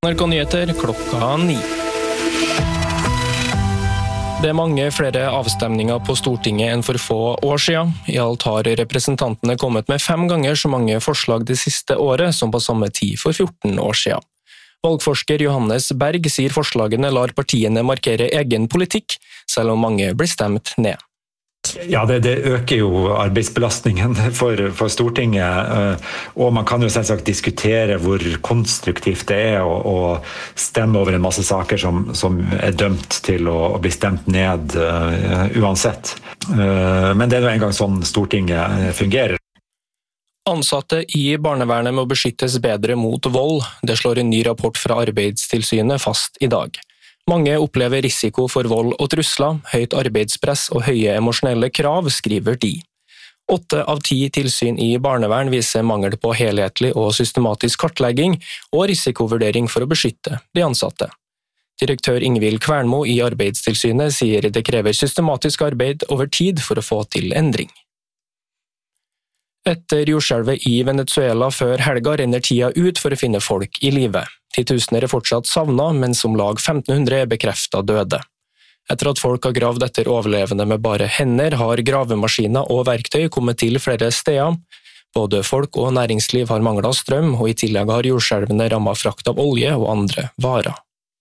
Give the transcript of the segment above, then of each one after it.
NRK Nyheter klokka 9. Det mange flere avstemninger på Stortinget enn for få år siden. I alt har representantene kommet med 5 ganger så mange forslag det siste året som på samme tid for 14 år siden. Valgforsker Johannes Berg sier forslagene lar partiene markere egen politikk, selv om mange blir stemt ned. Ja, det øker jo arbeidsbelastningen for Stortinget, og man kan jo selvsagt diskutere hvor konstruktivt det er å stemme over en masse saker som er dømt til å bli stemt ned uansett. Men det er jo en gang sånn Stortinget fungerer. Ansatte i barnevernet må beskyttes bedre mot vold. Det slår en ny rapport fra Arbeidstilsynet fast i dag. Mange opplever risiko for vold og trusler, høyt arbeidspress og høye emosjonelle krav, skriver de. 8 av 10 tilsyn i barnevern viser mangel på helhetlig og systematisk kartlegging og risikovurdering for å beskytte de ansatte. Direktør Ingvild Kvernmo i Arbeidstilsynet sier det krever systematisk arbeid over tid for å få til endring. Etter jordskjelvet i Venezuela før helga renner tida ut for å finne folk i live. 10 000 er fortsatt savnet, mens om lag 1500 er bekreftet døde. Etter at folk har gravd etter overlevende med bare hender, har gravemaskiner og verktøy kommet til flere steder. Både folk og næringsliv har manglet strøm, og i tillegg har jordskjelvene rammet frakt av olje og andre varer.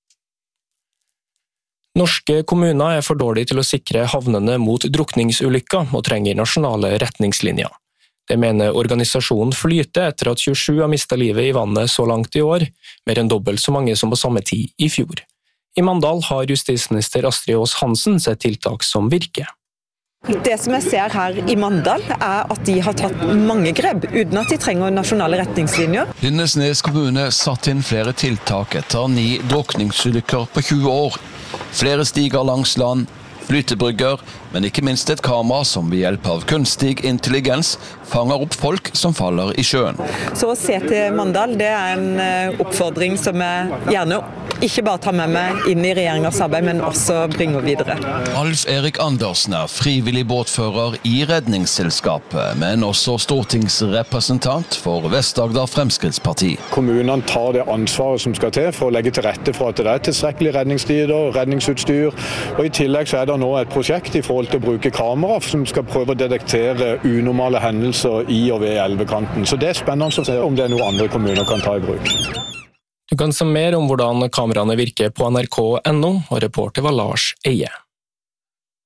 Norske kommuner er for dårlige til å sikre havnene mot drukningsulykker og trenger nasjonale retningslinjer. Det mener organisasjonen Flyte etter at 27 har mistet livet i vannet så langt i år, mer enn dobbelt så mange som på samme tid i fjor. I Mandal har justisminister Astrid Aas Hansen sett tiltak som virker. Det som jeg ser her i Mandal er at de har tatt mange grep uten at de trenger nasjonale retningslinjer. Lindesnes kommune satte inn flere tiltak etter 9 drukningsulykker på 20 år. Flere stiger langs land, flytebrygger, men ikke minst et kamera som ved hjelp av kunstig intelligens fanger opp folk som faller i sjøen. Så å se til Mandal, det er en oppfordring som jeg gjerne ikke bare tar med meg inn i regjeringens arbeid, men også bringer videre. Alf Erik Andersen er frivillig båtfører i Redningsselskapet, men også stortingsrepresentant for Vest-Agder Fremskrittsparti. Kommunene tar det ansvaret som skal til for å legge til rette for at det er tilstrekkelig redningstider, redningsutstyr, og i tillegg så er det nå et prosjekt i forhold til å bruke kamera som skal prøve å detektere unormale hendelser i og ved elvekanten. Så det er spennende å se om det er noe andre kommuner kan ta i bruk. Du kan se mer om hvordan kameraene virker på nrk.no, og reporter var Lars Eie.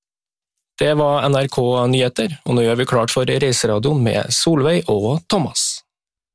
Det var NRK Nyheter, og nå gjør vi klart for Reiseradioen med Solveig og Thomas.